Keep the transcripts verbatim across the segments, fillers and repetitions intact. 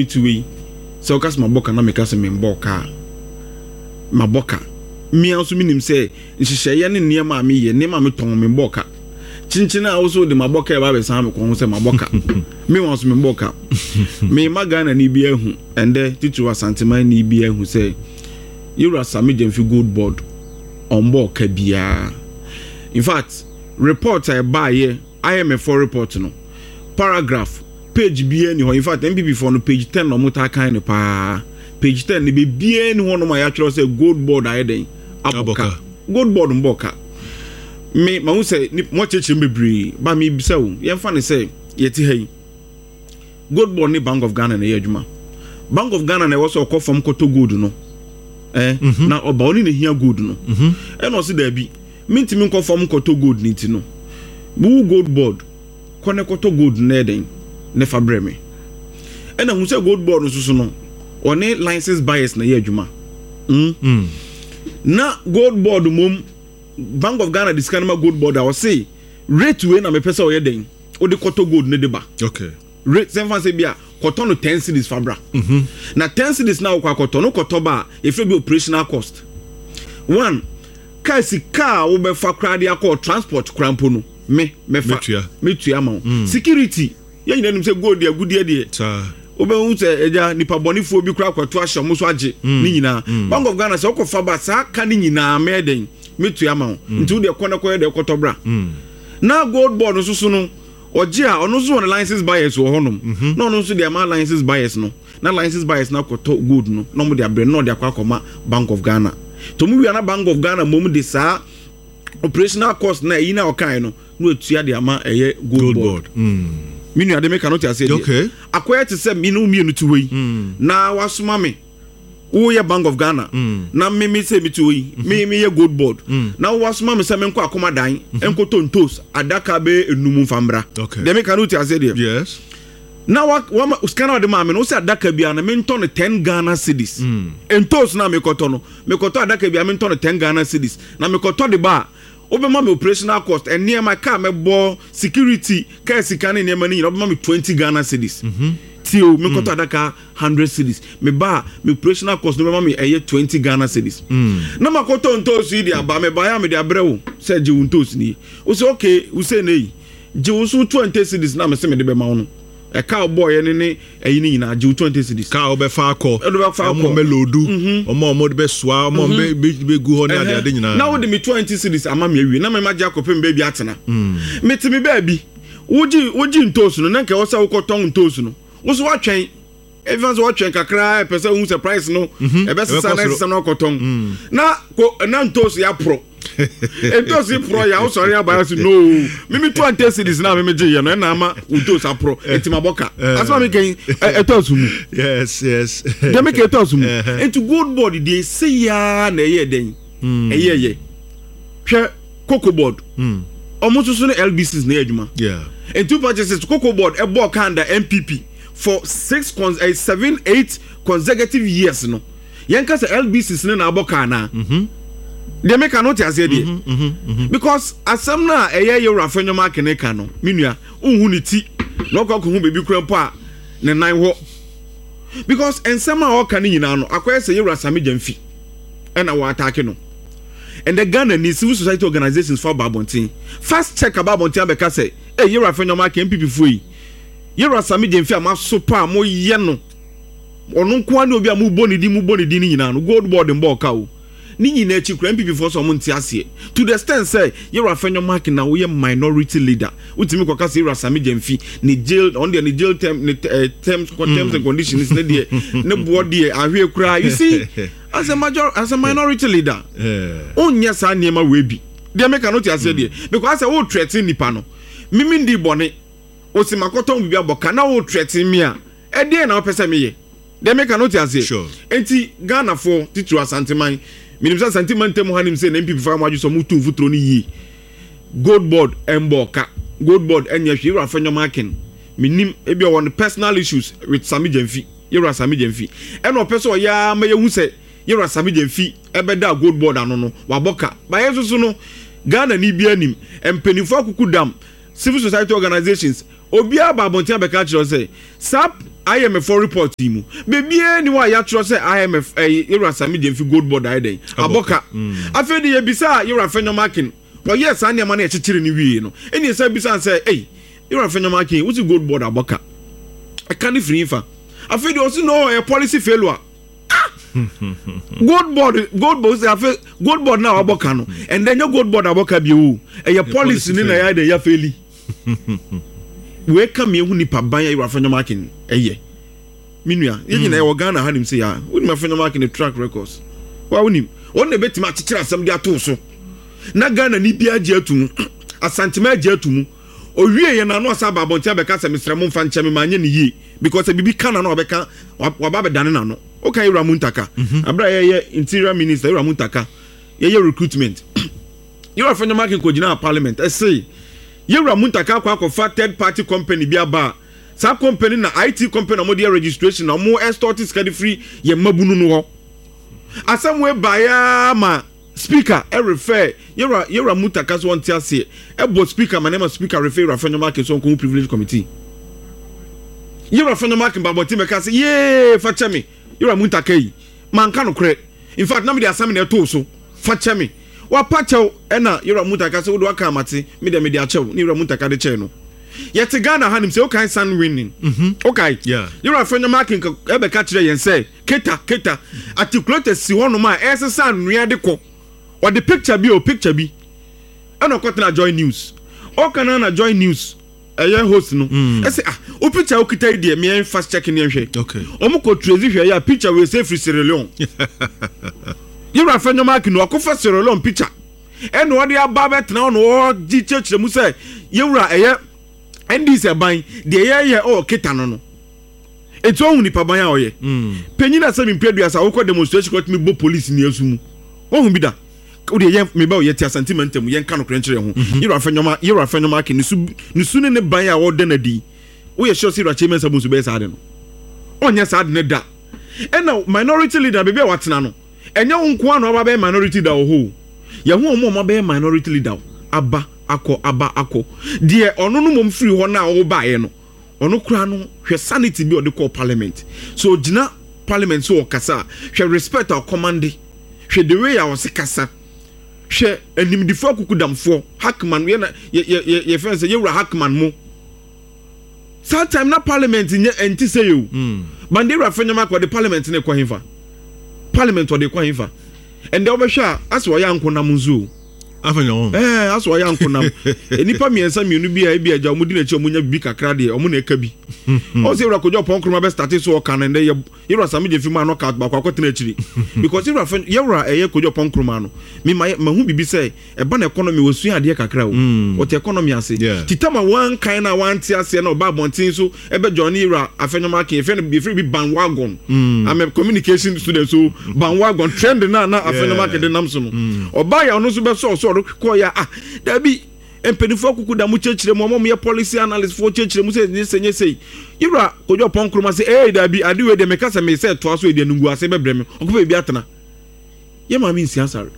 two way so kas maboka na meka se memboka maboka mi also minim say nhihye ne niema me ye niema me ton memboka chinchina also de maboka e ba be san me ko se maboka me won so memboka me magana ni bia hu ende titu asanteman ni bia hu say Yura Sami Jemfi good board on boka bia. In fact, report I buy here I M F report no paragraph page bia ni ho. In fact M P P for no page ten no muta kan no pa page ten ni be bia ni ho no ma ya tro say good board aye den aboka good board mboka me ma hu say mo cheche bebre ba me bisa wo ye fa ne say yeti hey good board ni Bank of Ghana na ye adwuma Bank of Ghana na wo so okofom koto good no eh mm-hmm. na oba oni na hia good no mhm e no se da bi mintimi nkofom koto good ni ti no bu good board kone koto good na eden ne fa breme e na hu se good board no susu no oni license bias na ye adwuma mm mm na good board mom Bank of Ghana discount ma good board I was say rate we na me pesa o ye den o de koto good ne de ba okay rate sem fan say bia koto no ten cedis fabra mhm na ten cedis na kwa koto no koto ba if be operational cost one car si car wo be fa krade akọ transport krampo no me me fa me tua ma security ye nyina nim say gold dia gudie de ta wo be hu say eja nipa bonifo bi kra kwato ahye mo so age ni nyina Bank of Ghana say okofa ba sa ka ni nyina me den me tua ma nti wo de kọ na kọ de koto bra na gold board no so no Ojia ono so on license bias wo honom no no so dey ma license bias no na license bias na koto good no no mo dey abre no dey akwa Bank of Ghana to mu wi na Bank of Ghana mom dey sa operational cost na yi na okan no no etua dey ama eye good board mm minu ade make not say okay akoya te say minu mienu tu we na wasoma me wo ye Bank of Ghana na me me say me tu we me me ye good board na wasoma me say me nko akoma dan enko tontos adaka be enum famra okay dem make not say there yes na wa wa scanner de ma me no say adaka bia na me nton ten Ghana cedis entos na me koto no me koto adaka bia me nton ten Ghana cedis na me koto de ba obema me operational cost and near my car me bo security car sikane near money obema me twenty Ghana cedis mhm tio me koto adaka one hundred cedis me ba me operational cost no obema me eye twenty Ghana cedis na makoto ntos yi dia ba me ba ya me dia brewo say je ntos ni o say okay we say nei je wo so twenty cedis na me say me de be ma wono e car boy ene ne eyi ni nyina je twenty cedis car obe fa akọ omo me lodu omo omo de be soa omo be be gu ho na ade nyina na wo de me twenty cedis ama me awie na me ma ja kopem ba bi atena me timi ba bi woji woji ntosu no na nke wo sa wo koton ntosu no wo so watwen everyone so watwen kakra pese hu surprise no e be sesa na sesa no koton na ko na ntosu ya pro entosu pro ya wo sori abaya so no mimi twenty cedis na mimi je ye no na ama ntosu pro etima boka asma me ken etosu mu yes yes dem make etosu mu into good body dey say ya na ye den eye ye hwe cocoa board omo so no L B Cs na adwuma yeah and two purchases cocoa board e board kanda M P P for six cons uh, seven eight consecutive years no yanka say L B Cs na aboka na mhm they make a note as there because asem na eye ye rafenyo mark ne ka no menua unhu ni ti no kwa ko hu bebi krampo a ne nan ho because ensem a o ka ni nyina no akoye say Yura Sami Jemfi e na wa attack no and the Ghana ni civil society organizations for Babontin first check about Babontin be ka say eh Yura rafenyo mark M P P fu yi Yura Sami Jemfi ama so pa mo ye no ono nko ani obi a mu boni di mu boni di ni nyina no gold board mbo ka o ni nyina echi kura M P P for so mo nti ase to the extent say Yura rafenyo mark na we minority leader utimi kwa kasi Yura Sami Jemfi ni jail on the jail term ni terms terms and conditions ne de ne board de ahwe kura you see as a major as a minority leader eh onya sa niema we bi de make no ti ase de because wo threaten nipa no mimi ndi bone osimakoto bibi aboka na wo threaten me a e de na opese me ye de make no ti ase enti Ghana for titu asanteman minimsa asanteman temu hanim se na M P P fa mo ajuso mu tu futro ni yi gold board emboka gold board enya hwe Yura Fenyo marking minim e bi on personal issues with Sami Jemfi Yura Sami Jemfi e no pese o ya ma ye hu se Yura Sami Jemfi e be da gold board ano no waboka ba yesusu no Ghana ni bi anim empenifo akukudam civil society organizations obia ba bontia be ka kire say sap I M F report mu baby ni wa ya tro say I M F eh Yewura Sami Demfi gold board ai den aboka afedi ye bisa Yewura Fenyo Makin wa yes an ma na echechire ni wie no eni say bisa say eh Yewura Fenyo Makin what gold board aboka I can't free fa afedi also no a policy failure gold board gold board say gold board na aboka no and then your gold board aboka bi o eh policy ni na ya de ya faili we come here nipa ban Yewura Fenyo Makin eye minua ye nyina e wo Ghana hanim say ya woni ma Fenyo Makin track records wa wonim won na betima akekere asem de ato so na Ghana ni bia age atumu asantima age atumu owie ye na no asaba bontia beka se misremo mfa nche me manye ni yi because bibi kana na obeka wa ba be dane na no okay Yewura Muntaka abra ye interior minister Yewura Muntaka ye ye recruitment Yewura Fenyo Makin ko gina parliament e say Yewura Muntaka kwa kwa third party company bia ba sa company na I T company mo dia registration na mo escort scadi free ye mabunu no ho asam we baya ma speaker e refer Yewura Yewura Muntaka so won tia se e bo speaker my name is speaker refer Yewura Fenyo Makin so ko privilege committee Yewura Fenyo Makin ba boti me ka se ye fa chemi Yewura Muntaka yi man ka no kre in fact na me dey asam na to so fa chemi wa pacho ena Yewura Muntaka se wo do aka amate me dey me dey achew ni Yewura Muntaka de che no yet Ghana hanim say okay san winning mhm okay yeah Yewura Fenyo Makin e be ka kire yen say keta keta articulate si wono ma e se san nua de ko or the picture bi o picture bi ena kwatena Joy News o kana na Joy News eye host no e say ah o picture o kita ide me fast check ni hwe okay o mo ko trace hwe ya picture we say free Sierra Leone Yewura Fenyo Makin no ko fa Sierra Leone picture eno wo de aba betena no o gi chechire mu say Yewura eye N D C ban de ye ye o kita no no eto ohun ni paban ya oye mm penyina asem mpedua sa wo ko demonstration ko timi bo police ni asumu ohun bi da wo de ye me ba o ye ti sentimentum ye nka no krenkyere ho Yewura Fenyo Makin Yewura Fenyo Makin ni su ni su ne ban ya wo de na di wo ye sure say Yewura Chairman sabu su be sa de no onya sa de ne da e na minority leader be be watena no enya wo nko an oba be minority da wo ho ye ho mo mo be minority leader aba akọ aba akọ die ono no mom free ho na wo baaye no ono kura no hwe sanity bi o de call parliament so gina parliament so okasa hwe respect our command hwe the way our sekasa hwe animdifo akukudamfo hackman ye na ye ye ye fence Yewura hackman mo sometime na parliament nye enti say you mm bande Yewura Fenyo Makin the parliament ne kwa himfa parliament o de kwa himfa and they obehwa aso ya nkona munzu Afanyo eh aso ya nkonam enipa miensa mienu bi a bi aja omudi na chi omunya bi kakra de omu na eka bi o se Yewura Kojo Ponkroma be start so o kan and Yewura Sami Demfi ma no ka ba kwa kwatena achiri because Yewura Fenyo Yewura eye Kojo Ponkroma no me ma hu bibi say e ba na economy wosu ade kakra o o te economy ase titama wan kan na wan ti ase na o ba bontin so e be Johnny Yewura Fenyo Makin e fe no be free bi bandwagon am a communication student so bandwagon trend na na Fenyo Makin de nam so no o ba ya no so be so so ko ya ah da bi empenifo kuku da mu chechire mo mo ye policy analyst for chechire mu se ni senye sei Yewura Kojo Ponkroma se eh da bi ade we de meka se me se to aso e de nungu ase bebre me okupe bi atena ye ma mi nsia sare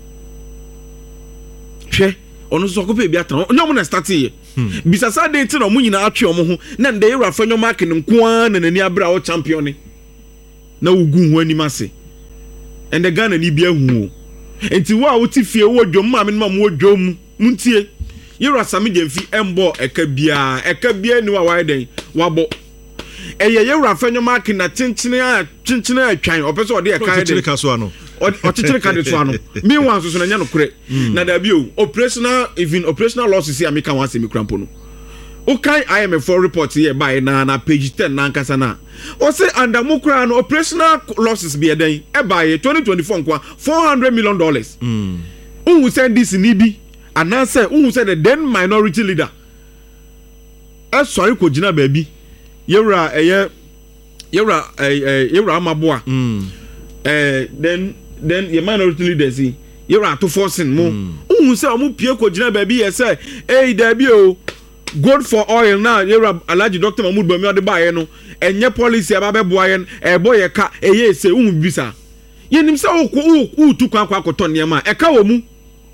hwe ono so okupe bi atena onyo na start ye bisasa de ti no mu nyina atwe omo ho na nde Yewura Fenyo Makin nko an na nani abra o champion ni na ugu ho ani mase ende Ghana ni bia hu enti wa wo ti fie wo dwom ma me ma mo dwom muntie Yewura Sami Demfi embo eka bia eka bia ni wa wa den wabo eye Yewura Fenyo Makin na chinchine a chinchine atwan opeso ode eka de chinchine so ano o chinchine ka de so ano me wan so so na nya no kure na da bi o operational even operational losses here make wan se me krampo no o kai I M F report here by na na page ten na nkasa na o say under mukra no operational losses be den e by twenty twenty-four nkwa four hundred million dollars mm who said this ni bi and say who said the then minority leader e sorry ko gina baby Yewura eye Yewura eh Yewura amaboa mm eh then then the minority leader see Yewura to forcing mo who say omo pie ko gina baby e say eh da bi o gold for oil now Yewura Alhaji Doctor Mahmood Bami ode baaye no enye policy aba be boaye no e boye ka eye se unu bisa yenim se wo wo tu kwa kwa koto niam a e ka wo mu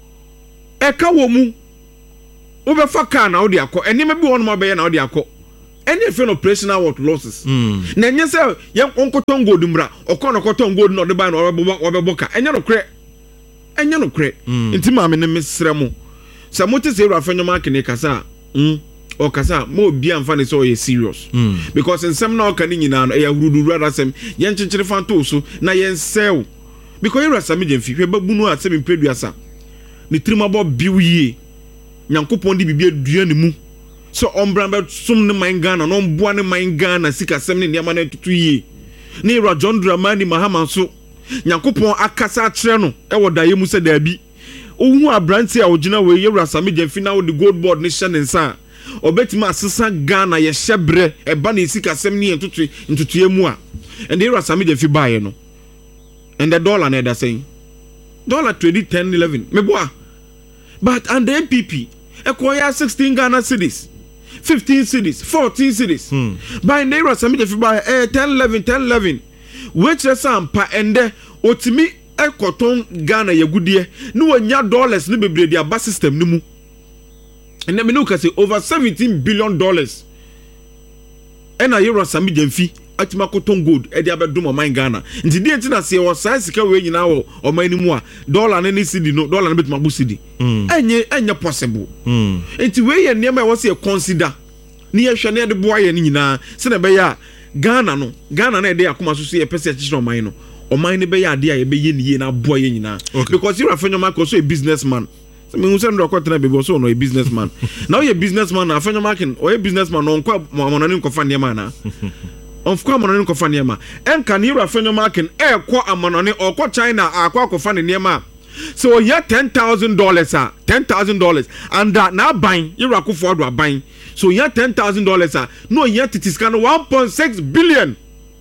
e ka wo mu wo be fa ka na wo de akọ enema bi won mo be ye na wo de akọ any friend operational what losses na enye say ye onkoton gold mra okon okoton gold no de ba no obeboka enye no kre enye no kre nti ma me ne mesrɛ mo sa mote say rafenyo makene kasa mm o kasa mo bia mfa ne so ye serious because nsem na okani nyina no e ya hurudu rather sem ye nchichire fanto so na ye nsɛw because you rasa me jemfi hwe babunu asem mpeduasa ni trimabo biwie nyankopon di bibia dua ne mu so ombramba sum ne man Ghana no mboa ne man Ghana sika sem ne niama na tutu yie ne Ira John Dramani Mahama so nyankopon akasa akire no e wodaye mu se da bi ohu abranti a ogina we Yewura Sami Jemfi na wo the gold board ne hye ne nsa obetima asesa Ghana ye hyebre e ba na sika sem ne tutu ntutu emu a and Yewura Sami Jemfi baaye no and the dollar na da saying dollar twenty ten eleven me boa but and the M P P ekoya sixteen Ghana cedis fifteen cedis fourteen cedis hmm. by Yewura Sami Jemfi by eh, ten eleven ten eleven which is sampa ende otimi ekoton Ghana yagudie no wanya dollars ne bebre dia ba system ni mu ene me no ka say over seventeen billion dollars ena Yewura Sami Jemfi atima koton gold e dia bedum o man Ghana nti die nti na se wo sai sika we nyina wo o man ni mu a dollar ne ne cedi no dollar ne betima bu cedi enye enye possible nti we ye niam e wo se consider ni ye hwe ne de boa ye nyina se na be ya Ghana no Ghana na e de akoma so so ye pese chichiro o man no o man ne be ya de a ye be ye ni ye na boa ye nyina because you afenyo man ko so a businessman so me unse ndo kwatena be so no a businessman now you businessman afenyo man o a businessman no nkwa amonani nkofa niam na of course amonani nkofa niam enka ni you afenyo man e kwa amonani okwa China akwa kofa ne niam so you ten thousand dollars ah ten thousand dollars and that na ban you akofo do ban so you ten thousand dollars ah no you titiskan one point six billion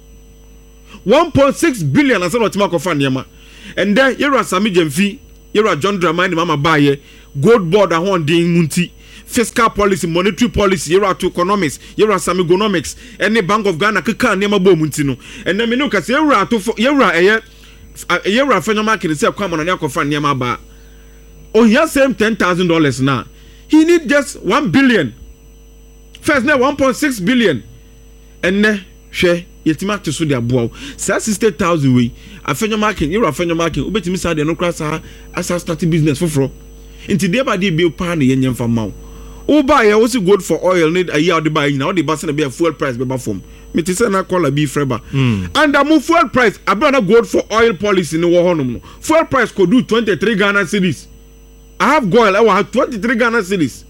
one point six billion as what ma kofa niam and then Yewura Sami Jemfi Yewura John Dramani mama baye gold board ahon din munti fiscal policy monetary policy Yewura to economics Yewura Sami economics any Bank of Ghana keka niam bo munti no and then me no ka say Yewura to Yewura eye Yewura fenyo market say kwa monani akofa niam ba oh he has same ten thousand dollars now he need just one billion first now one point six billion and ne hwe yetima to so dia boa sixty thousand we afenyo market Yewura fenyo market obetimi sa de no krasa asa start business foforo nti de ba de bi pa na yenye mfa mawo o ba ye wo si gold for oil need a year de ba yin na o de ba se na be fuel price be ba fom me ti say na call be freba mm. and am fuel price abra na gold for oil policy ni wo honum no fuel price could do twenty-three Ghana cedis I have gold I have twenty-three Ghana cedis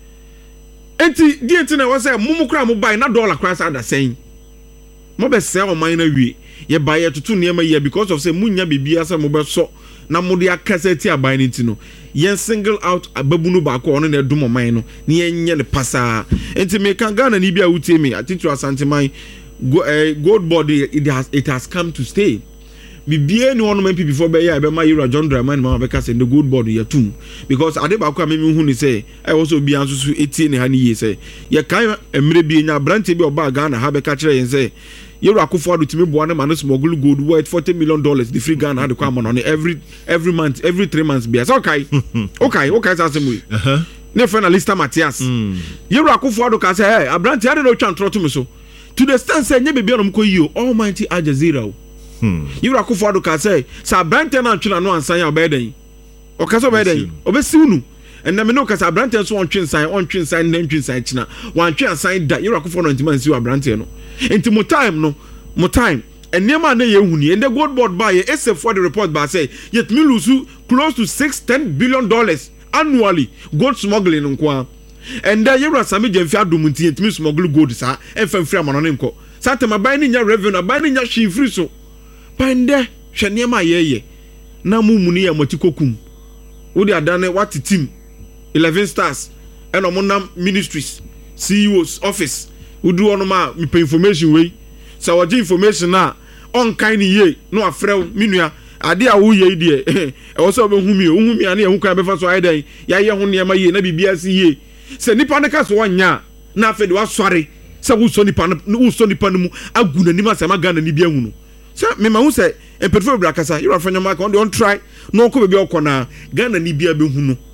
enti di enti na wo say mumu kra mo buy na dollar kra sa da saying mo be sell o man na wie ye buy ye tutu niam ye because of say munya bibia say mo be so na mo de akaseti aban ni ti no yen single out ababunu ba ko ono na edum man no ne yenye ne pasa enti me kan Ghana ni bia wutie me atitu asanteman gold board it has it has come to stay bibia ni ono man before be ya be ma Yewura John Dramani ma be ka say the gold board ya tum because ade ba ko amemi hu ni say I also be anso so etie ne ha ni ye say ye kan emre bi nya brante bi oba Ghana ha be ka kire yen say Yewura akofo do timi boa ne ma no smuggle gold worth forty million dollars the free Ghana had kwa on every every month every three months be okay okay okay say asem we uh-huh ne friend Alistair Matthias Yewura akofo do ka say hey abrante ade no twa ntroto me so to the stand say nye bebia no mko yi o almighty Al Jazeera o hmm Yewura akofo do ka say sa abrante na ntwe na no ansan ya obeden o ka so obeden obesiw nu and na me no ka sa abrante so on twe nsan on twe nsan na ntwe nsan kina wan twe nsan da Yewura akofo no ntima nsi abrante no into mo time no mo time and nema na ye huni and the gold board buy except for the report by say yet me lose close to six ten billion dollars annually gold smuggling nkwa and there Yewura Sami Jemfi adumunti yet me smuggle gold sa e fa free amano nko sa tema buy ni nya revenue buy ni nya shin free so pande hwe nema ye ye na mumuni ya matikokum wo de adane what team eleven stars and omonam ministries C E O's office udu ono ma me information we so waje information na on kan ni ye no afrew minua ade a wo ye die e wo so be hu mi o hu mi ane hu kan be fa so aidan ya ye hu ne ma ye na bibia si ye se nipa ne ka so wanya na afi de wa sori se wo so nipa no wo so nipa no mu agu na ni ma se ma Ghana ni bia hu no se me ma hu se e perfect bra kasa you afanya ma ka on don try no ko be bi okona Ghana ni bia be hu no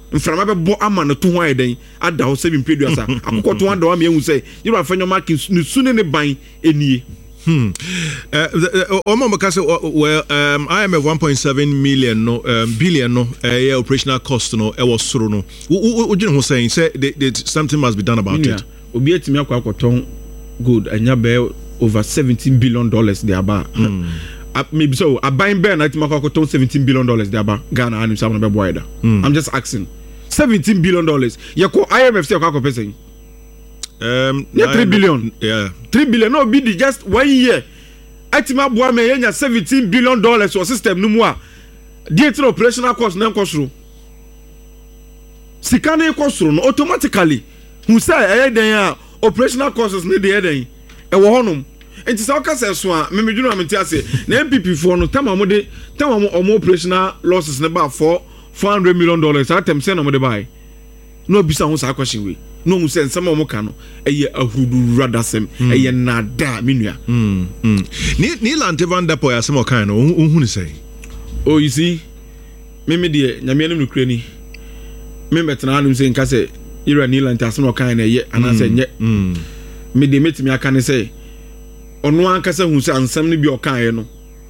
mframa bɛbɔ ama no to ho ayɛden ada ho sɛ bimpedua sa akokɔ to ada wa me ehu sɛ yɛra fa nyoma ke ne sune ne ban enie hmm uh omo maka say well um I am a one point seven million no um, billion no uh, yeah, operational cost no e was soro no wo you know saying say something must be done about it obi etimi akwa akoton good anya be over seventeen billion dollars there ba mm. uh, maybe so aban be na etimi akwa akoton seventeen billion dollars there ba Ghana anim sam no be boy da mm. I'm just asking seventeen billion dollars yako I M F say akwa person um yeah, three billion yeah three billion no be just one year etima boa me yenya seventeen billion dollars or system no mu a the operational cost na nkosoro sika na nkosoro no automatically who say eh den a operational costs ne de den e wo honom enti sa okasa so a me medwunu amenti ase na M P P for no tama mo de tama mo omo operational losses ne ba for four hundred million dollars atem say na mo de buy no bisa ho sa question we no mu say nsama mo ka no eye ahudu radasem eye nada menua mm mm ni ni Lante Van Der Poel asem o kan no hu ni say oh you see me me de nyame anim nukure ni me metena anum say nka say ira ni Lante asem o kan na eye anase nye mm me de metimi aka ne say ono anka say hu say ansam ne bi o kan ye no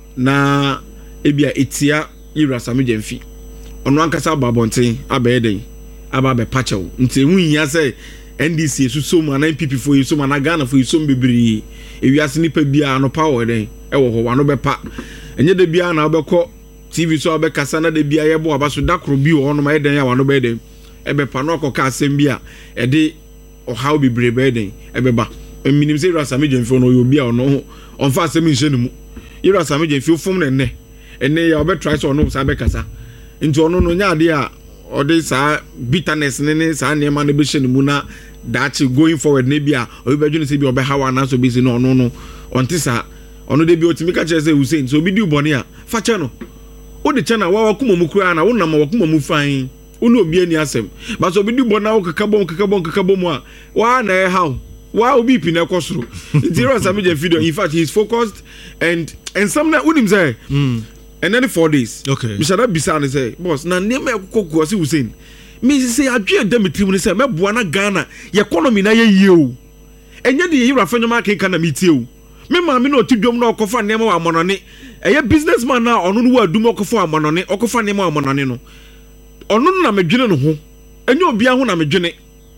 na ebia etia ira samejemfi ono anka say babonten abeden aba be pachew nti hu nya say N D C so so man N P P for you so man Ghana for you so bebree ewiase nipa bia no power den e wo ho wano be pa enye de bia na obekọ T V so obekasa na de bia ye bo abaso dakro bi wo no ma eden ya wano be den e be pa no okoka asem bia e de o how bebree be den e be ba minim say rasa mejemfi no yo bia ono on fa asem nche nemu ira rasa mejemfi ofum ne ne ene ya obetry so ono sa bekasa nti ono no nya ade a ode sa bitterness ne ne sa ne ma ne be hye nemu na that going forward maybe a obedwene say bi obehawa na so be say no no no onti sa ono de bi otimi ka chere say Hussein so bi di ubone a fa che no o de che na wa wakuma mu kura na wo na ma wakuma mu fan unu obi ani asem but so bi di ubone na wo kakabom kakabom kakabom a wa na e how wa obi pi na ekosoro zero samije video in fact he is focused and and some na unim say mm and then four days okay Mishada bisa na say boss na nema ekokoko si Hussein me say adwe Demetri ne say meboa na Ghana ye economy na ye yie o enye de yira fanyoma kenka na metie o me ma me no tidwom na okofa nema wa amonone eye businessman na ono no wa adum okofa amonone okofa nema wa amonone no ono na medwene no ho enye obi aho na medwene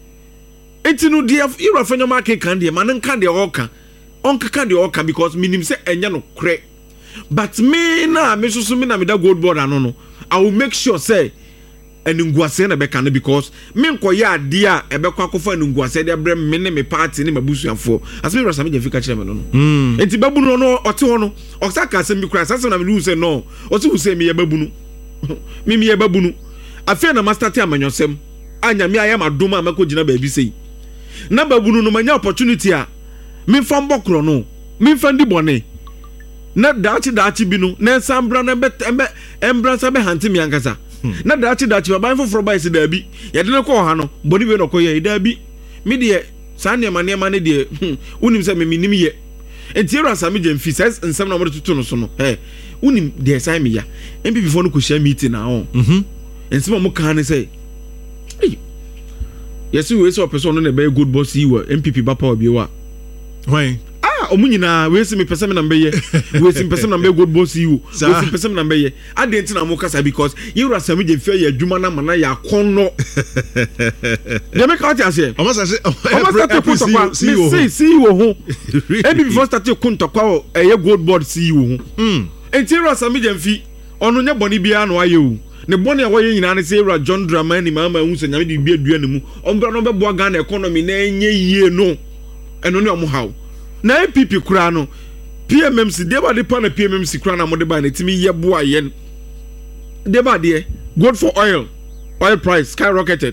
enti no de yira fanyoma kenka de ma nka de oka onkaka de oka because minim say enye no kre but me na me so so me na me da gold board ano no I will make sure say enunguase na beka no because me nkoye ade a ebekwa kofa enunguase de bre me ne me party ne mabusuafo aseme rasa me jefika kire me no no mm enti babunu no ote ho no osaka asem bi kura sase na me lu say no ote hu say me ye babunu me me ye babunu afi na master ti amanyosem anya me ayam adoma amako gina ba bi sei na babunu no manya opportunity a me fa mbokro no me fa ndi bone na dachi dachi bi no na sambra na be embra sa be hanti mi ankasa na dachi dachi ba foforo ba isi da bi ye de ne ko ha no boni we no ko ye da bi mi de sa ne ma ne ma ne de unim se me minim ye enti ra sa me jemfi ses nsam na mo tutu no so no eh unim de sa me ya M P P fo no ko share meeting na on mhm ensima mo kan ne say eh yes we so person no na be good boss yi wa M P P ba pa obi wa why omunyina we see me person na mbeye we see person na mbeye good boss you we see person na mbeye adenti na mo kasa because you rasami je fe ya adwuma na mana ya konno de make out ase o must say o must start to talk see see wo ho e be before start to talk e ye good board see you ho mm enti rasami je mfi ono nya boni bia na aye o ne boni a waye nyina ne say John Dramani mama hu se nyame de bia dua ne mu ombra no be bo Ghana economy na enye yie no eno ne omo hawo na M P P kura no P M M C deba de pa na P M M C kura na mo de ba na timi ye boa ye deba de gold for oil oil price skyrocketed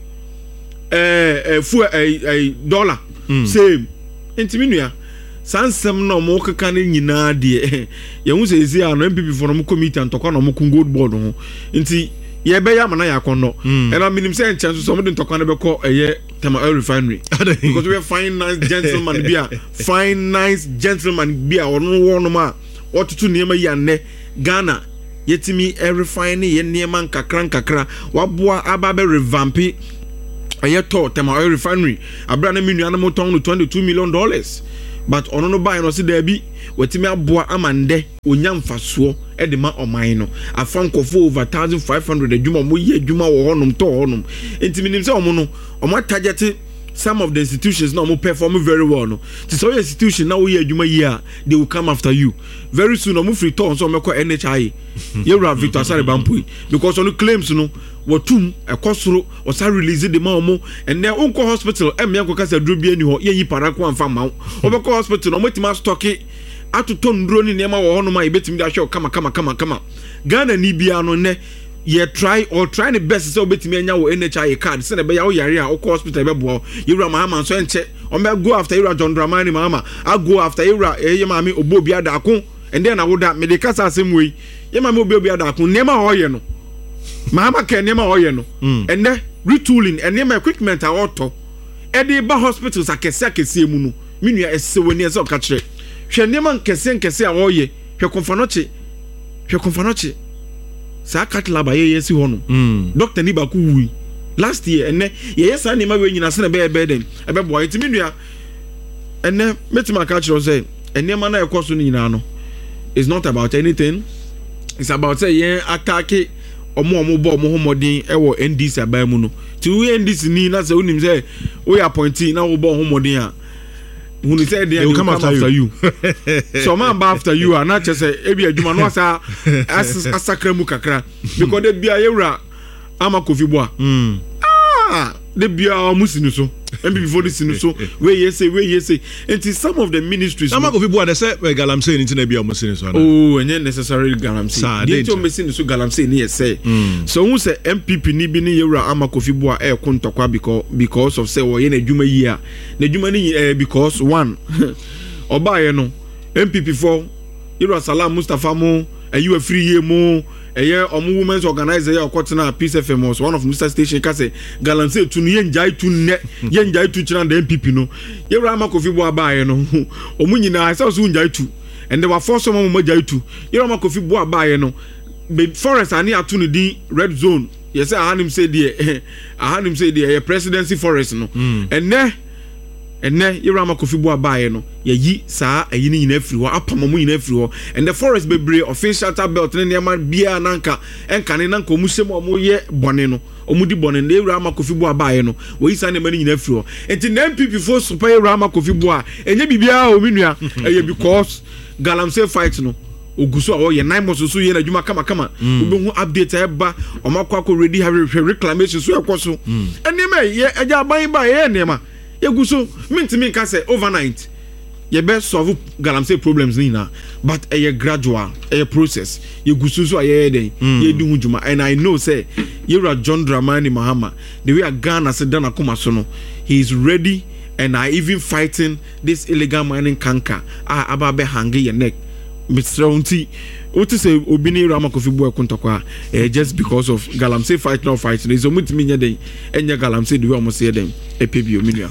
eh eh fu eh eh dollar mm. same intimi nua sansem no mo keka na nyina de ye hu se ezi ano M P P for no mo committee antokwa no mo kun gold board ho nti ye be ya mana ya kono mm. and I mean say chance so mo de ntokwa na be ko eye Tema Oil Refinery because we are fine nice gentleman be a fine nice gentleman be a ono wono ma otutu niema ya ne Ghana yetimi e refine ye nneema nkakra nkakra waboa aba be revamp aye to tema oil refinery abra na menu anamo ton no twenty-two million dollars but ono no buy no se da bi wetimi aboa amande onyamfaso e de ma oman no afankofo over one thousand five hundred adwuma mo ye adwuma wo honom to honom entimi nim se omo no omo target some of the institutions now mo perform very well no ti so institution now we adwuma here they will come after you very soon omo free turn so meko N H I yewra Victor Asare Bampui because on claims no watum ekosoro osa release the ma omo and then onko hospital em yanko kasa duro bi ani ho ye yi parako amfa ma obeko hospital no motima stock atoto nduro ni nema wo hono ma ebetimi da hwe kama kama kama kama Ghana ni bia no ne ye try or try the best so betimi anya wo N H I card se na be ya wo yare a wo hospital be bo yewra mahama so enche o me go after yewra John Dramani mahama I go after yewra eye maami obobi adako and then I would that me de kasa asem we ye maami obobi adako nema ho ye no mahama ke nema ho ye no and then retooling and nema equipment a auto e de ba hospitals akese akese mu no menua ese woni ese o ka kire hwe nema nkese nkese a wo ye hwe konfanoche hwe konfanoche sa katlaba ye yesi hono mm. Doctor ni ba ku wi last year enne ye yesa ni ma we nyina se na be be dem e be boy ti menua enne metima ka kiro say enne ma na ekoso ni nyina no it's not about anything it's about say yen attack omo omo bo omo homodin e wo N D C abai mu no ti we N D C ni na say unim say we appointee na wo bo homodin a who said they will come, come after, after you. you. So man after you are not just say ebi adwuma no asa asakra mu kakra because they bia yewra ama Kofi Boa. Mm. Ah, they bia musinu so. And before this so where you say where you say and some of the ministries ama Kofi Boa they say galamsey ni na bia musinu so. Oh, and necessarily galamsey. They to musinu so galamsey ni say. So who say M P P ni bi ni yewra ama Kofi Boa e kontokwa because because of say wo ye na adwuma yi a na adwuma ni because one oba ye no M P P for yewra Salam Mustafa mo and you free ye mo eye omo women's organizer ye okotena Peace F M was one of Mister Station ka say galamsey tu no ye njai tu ne ye njai tu chira the M P P no yewra ama Kofi Boa ba ye no omo nyina say so njai tu and they were force some mo njai tu yewra ama Kofi Boa ba ye no be forest ani atu no di red zone ye say ahanim say there ahanim say there presidency forest no mm. and ne enne yewra ama Kofi Boa baaye no ye yi saa ayi ni nyina afiri ho apama mu nyina afiri ho and the forest bebre official belt ne nema bia nanka enka ne nanka omu sem omu ye bone no omu di bone ne yewra ama Kofi Boa baaye no wo yi saa ne mani nyina afiri ho enti na M P P for super yewra ama Kofi Boa enye bibia o menua eye because galamsey fight no oguso a ye nine months so ye na dwuma kama kama obehu update eba omakwa ko ready have reclamation so ekoso enema ye eja ban ba ye enema yeguso minti min ka say overnight ye be solve galamsey problems ni na but a gradual a process yeguso so aye den ye di hujuma and I know say yewra John Dramani Mahama the way Ghana sit down akoma so no he is ready and I even fighting this illegal mining canker ah aba be hangi your neck Mister Unti what to say obini Rama Kofi Boa kontokwa eh just because of galamsey fight no fight no so mutimi nya den enya galamsey the way almost say den epebio minua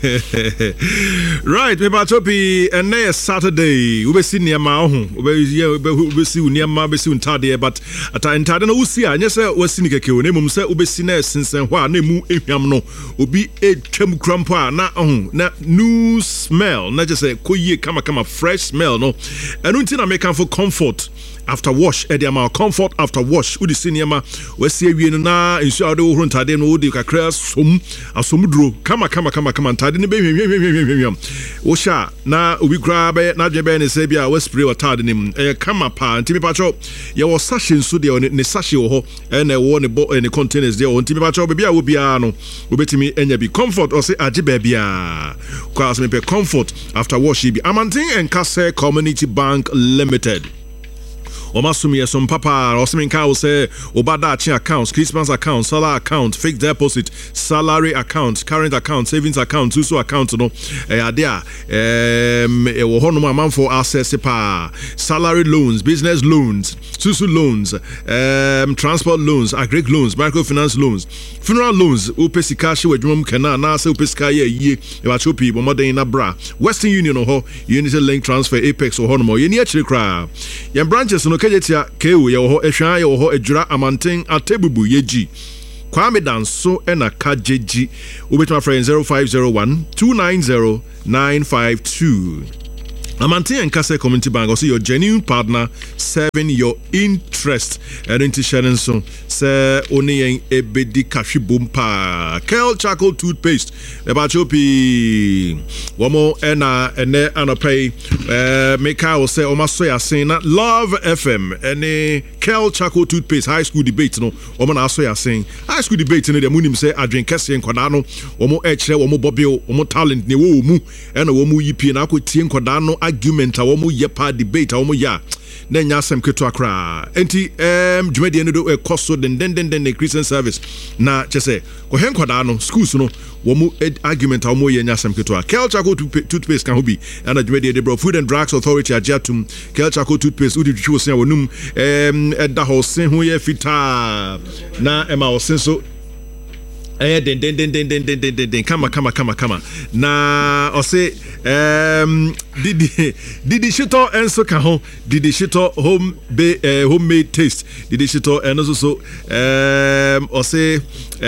right me ba topi and next Saturday we be see niama ho we be see niama be see ntade but ata ntade no usi anya say we see nikeke o nemum say we be see na sensen ho a na mu ehwam no obi etwam krampo a na ho na new smell na just say koyie kama kama fresh smell no enu nti na make for comfort after wash e dey ma comfort after wash we the cinema we see awie no na ensu ade wo ntade no wo de kakra som asomduro kama kama kama kama ntade ne be hwehwehwehwehwehwem wo sha na obi kra be na dwebe ne se bia we spray water nim e kama pa ntimi pacho ye wo sachet nso de ne sachet wo ho e na wo ne bo ne containers de wo ntimi pacho be bia wo bia no obetimi enya bi comfort or say age ba bia kwa asme pe comfort after wash bi Amantin and Kase Community Bank Limited Omasumi some papa Osmin Cow say Obadachi accounts, Christmas account, salary account, fixed deposit, salary account, current account, savings account, Susu account no eh there um e wo hono man for access pa salary loans, business loans, Susu loans, um transport loans, agri loans, microfinance loans, funeral loans, upesika she wedwum kana na say upesika ye ye e ba chopi bo modern na bra Western Union ho Unity Link Transfer Apex ho hono mo ye ni a chire kra ye branches no Kejetia Keu ye ho ehwan ye ho adwura amanten atebubu yeji Kwame Danso ena Kajeji ubet my friend zero five zero one two nine zero nine five two Amantin and Kase Community Bank also your genuine partner serving your interest and into Shannon so say only ebedi kashi bumpa Kel charcoal toothpaste about chopi one more ena ene anopay uh make I say o maso ya saying that Love F M any Kel charcoal toothpaste high school debate no o man aso ya saying high school debate no the munim say adwen kese nkwada no o mo e kire o mo bobio o mo talent ne wo mu ena wo mu yipi na akotie nkwada no argument a wo mo yepa debate a wo mo ya na nya asem keto akra enti em dwumade no do e koso den den den den Christian service na chese ko hen kwada no schools no wo mo argument a wo mo ye nya asem keto a Kel charcoal toothpaste kan hobi na dwumade de bro Food and Drugs Authority ajatum Kel charcoal toothpaste udi twi wo se wonum em eda ho se ho ye fita na ema wo se so eh den den den den den den den den kama kama kama kama na o say um didi didi shito enso ka ho didi shito home be uh, homemade taste didi shito and also so um o say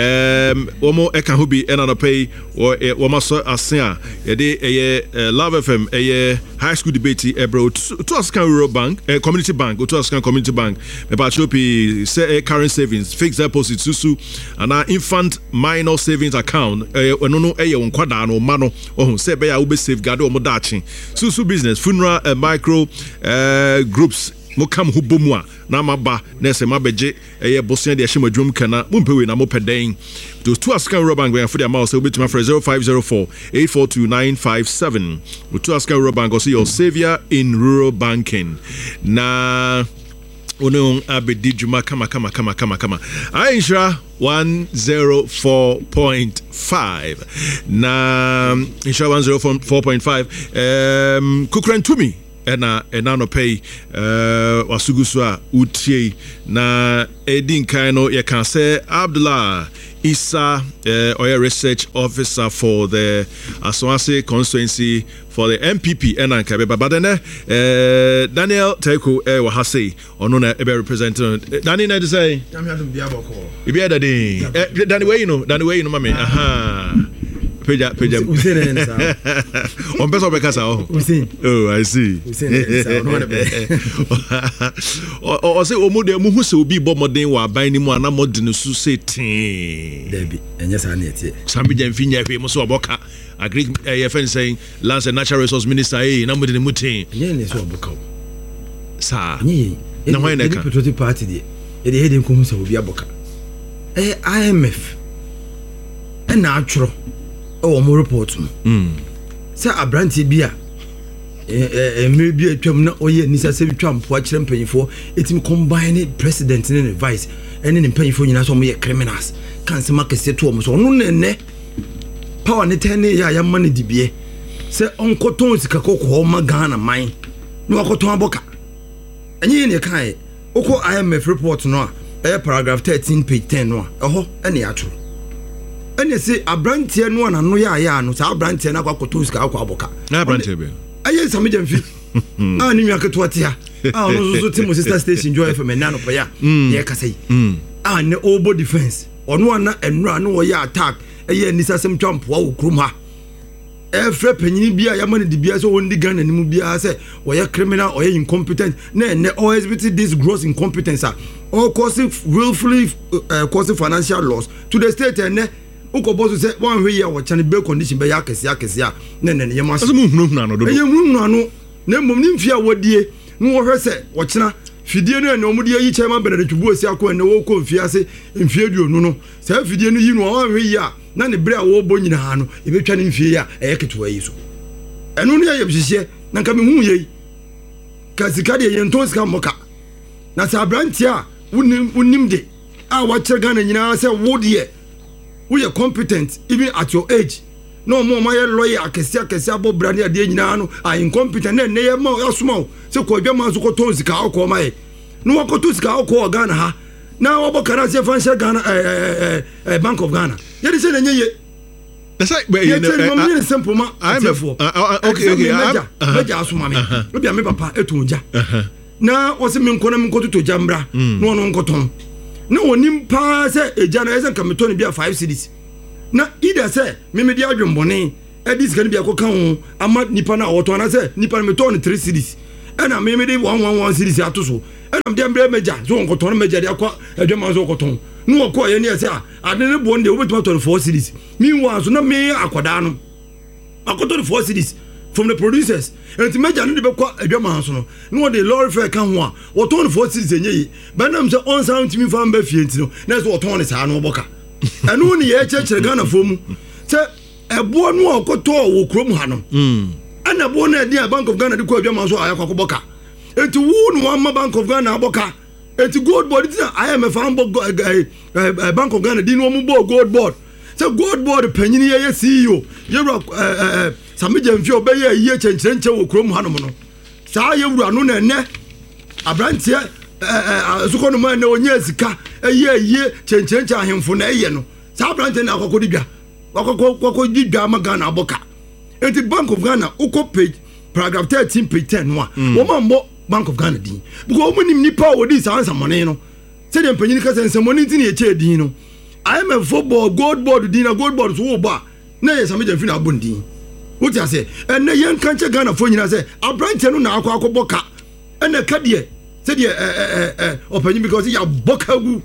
um omo e ka ho bi and no pay or o ma so asen a ye de eh Love F M eh high school debate e bro to Askan Rural Bank uh, community bank to Askan community bank me pa chopi say current savings fixed deposit susu and infant minor savings account eh no no eh nkwada no ma no ohun say be ya wo be safeguard o mo dachi susu business funeral uh, micro uh, groups mo kam ho bomu a na maba na se mabeje eh bosia de hye madwum kana mo mpewe na mo peden to to Askan Rural Bank we for the mouse obetima for zero five zero four eight four two nine five seven to Askan Rural Bank also your savior in rural banking na Ono abedi juma kama kama kama kama kama Aisha one oh four point five na Aisha one oh four point five um Kukran Tumi ena ena no pay uh wasugusu a utie na edin kan no ye kan say Abdullah Isa uh, oil research officer for the Aswase constituency for the M P P and Ankabeba. But then uh, Daniel Teko eh wa say ono na ebe representative Daniel na say ibi ada dey Daniel way you know Daniel way you know mama aha peja peja Usain ensa on person be kasa oh Usain oh I see Usain ensa no one be o say o mu de mu hu se obi bo modern wa ban ni mu ana modern su say tin Debi enye sa na etie sambi jamfi nya hwe mo so oboka agree your friend saying Lands and Natural Resource Minister eh na modern mutin enye ne so oboka sa enye na why na ka patriotic party de e de hedin ko hu se obi aboka eh I M F e na atworo oh mo report mu mm say abrantie bia eh eh me bia twam na oye nisa se twam po a kire mpanyifo etim combine president ne vice ene ne mpanyifo nyina so mo ye criminals kan se makese to mo so no ne power ne tene ya ya man dibie se onkoton sika kokko ma Ghana man no akoton aboka enye ne kan oko I M F report no a eh paragraph thirteen page ten no a eho ene ya tro ene se abrantie no na no ya ya no sa abrantie na kwakoto sika akwa aboka na abrantie be aye samije mfi ah ni nwa keto atia ah no so so timo sister station joy F M na no pa ya ye kasai ah ne obo defense ono na enura no ya attack eye nisa sem twampo wo krum ha e frɛ panyini bia ya mane di bia so wondi Ghana ni mu bia se wo ye criminal or ye incompetent na ne O S B T this gross incompetence or cause willfully uh, cause financial loss to the state and ne ukoboso se one way ya wo chane be condition be ya kese ya kese ya ne ne ye maso mu hunu hunu ano do ye hunu hunu ano na mom ni mfia wodie no wo hwɛ se wo chena fidie no na omudi yi chairman be na twubu osi akɔ na wo kɔ mfia se mfia duo no no sa fidie no yi no one way ya na ne bre a wo bo nyina ha no e betwa ne mfie ya e yeketo yi so eno ne ye bihihye na nka me hu ye ka sika de ye nton sika moka na sa brantia wonim wonim de a wa kire Ghana nyina se wo de we are competent even at your age no more my lawyer akesi akesi abo brand ade nyina no are incompetent na ne ye ma asoma se ko dwa ma so ko ton sika akọ mai no wa ko to sika akọ Ghana ha na wa bo kana se financial Ghana eh eh Bank of Ghana ye de se na nye that's like but you know I'm simple ma I'm okay okay I'm meja asoma me obi me papa etunja na wose me nkona me nkoto to jambra no no nkoton na wonim pa se eja na ese kameto ne bia five cities na ida se me me dia adwembone edis kan bia koka ho ama nipa na oto na se nipa me to ne three cities ena me me de one one one cities ato so ena me dia mbra meja so nkoton meja de akwa adwema so koton no okọ ye ne se a ade ne bo nde obetuma to four cities meanwhile so na me akoda no akoto four cities from the producers and to meja no de be kwa adwama so no no de lorry fare kan ho a oton four cities enye ba na me se on sound me fan ba fie ntino na so oton ne sa no boka eno ne ye chechere Ghana fomu se ebo no okoto wo krom ha no mm ana ebo na dia Bank of Ghana de kwa adwama so ayakwa boka enti wu no amma Bank of Ghana aboka enti gold board tina I am a fan Bank of Ghana di no mo gold board se gold board panyini ye C E O yewura eh Samija mfi obeye ye chenchenche wo krom ha no no saa yewura no na ene abrantie eh azuko no ma na onye sika eye ye chenchenche ahemfo na eye no saa abrantie na akokodi dwa akokoko dwa ma Ghana aboka enti Bank of Ghana uko page paragraph thirteen page ten no a wo ma mbo Bank of Ghana din because wo nim nipa wo di saa nsamone no se de mpanyini ka nsamone tin ye che din no I am a football gold board din na gold board so wo ba na ye Samija mfi na abondin what you say and na yen kanche Ghana fo nyina say abrante no na akwa akoboka and na kadie say the eh eh opanyi because ya bokagu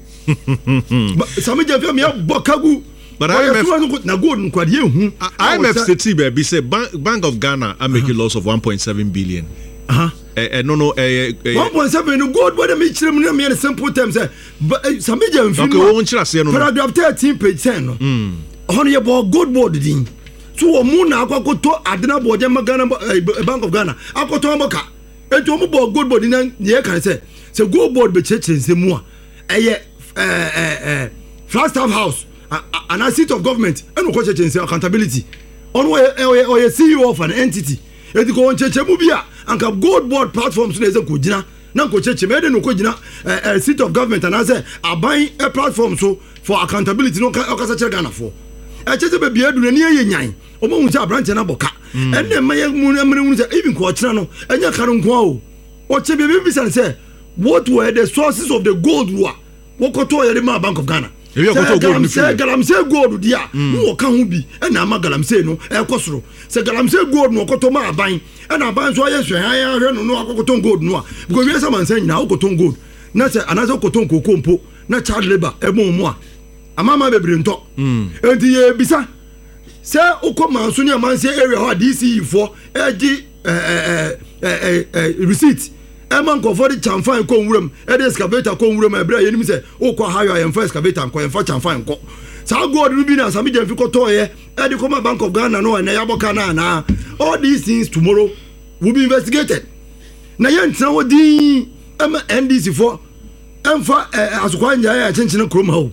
Samija mfi ya bokagu but I M F na gold nkwade hu I M F city be say Bank of Ghana are making loss of one point seven billion uh-huh eh no no eh one point seven no gold what me chire mu na me simple terms say Samija mfi okay won chira say no paragraph thirteen page ten no mm hono ye bo gold board din so wo mu na akwakoto adena boje magana Bank of Ghana akoto amboka eto mu bo gold board na ye kan say say gold board be chechere nsemu a eye eh eh Flagstaff House an a seat of government and ko chechere nsemu accountability on o ye C E O of an entity eti ko on chechere mu bia anka gold board platforms na eze ko gina na ko chechere me de no ko gina eh seat of government and say aban a platform so for accountability no ka ka chechere Ghana for e chese be bia du na ye nyan o mo hunja branch na boka en na maye mu na mu say even ko chira no enya karo nko o o che be be say what were the sources of the gold wa wo koto ye ma Bank of Ghana e yo koto gold ni say galamsey gold dia wo ka hu bi e na ma galamsey no e kosoro say galamsey gold no koto ma aban e na aban so ye hwe han hwe no no akoto gold no a because we say man say nyina wo koto gold na say anazo koto kokompo na child labor e mo mu a amama bebre nto enti ye bisa se ukoma so ne man say area ho D C E for egi eh eh eh receipt e man ko for the chamfan ko nwuram e de excavator ko nwuram e bra ye nim say ukwa hayo ye mfa excavator ko ye mfa chamfan ko sa gold no bi na Samija mfi ko toye e de koma Bank of Ghana no na yaboka na na all these things tomorrow will be investigated na ye ntra wo din am N D C for emfa asukwa nya ya chenchene krom ha o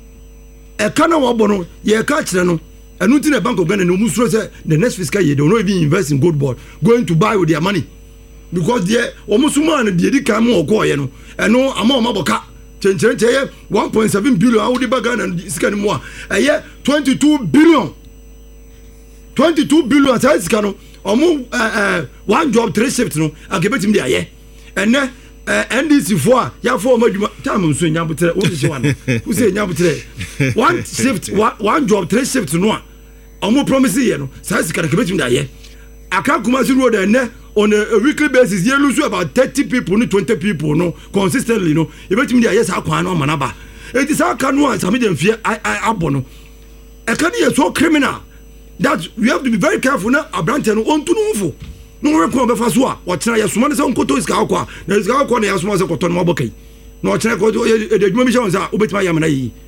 e kana wo bono ye ka kire no enu ti na Bank of Ghana no musuro say the next fiscal year they will not even invest in gold board going to buy with their money because there omusuma na de di kan mo okoye no eno ama o maboka chenchere che one point seven billion awudi baga na sika ni mo a eye twenty-two billion twenty-two billion sai sika no omu one job three shift no agebetim de aye ene N D C for ya for maduma time so nyabutere wo se wan wo se nyabutere one shift one job three shift no a omo promise ye no sai sika na kebetim da ye aka kuma si road ene on a, a weekly basis you lose about thirty people no twenty people no consistently no ebetim da ye sa kwan no manaba it is aka no an Samija mfie abono e ka dey so criminal that we have to be very careful na abrante no ontu no mfo no we ko be fa so a o tena yesoma ne se nkoto iska akwa na iska akwa na yesoma se koto no mabokai na o tena ko e de dwuma bi sha sa obetima yam na yi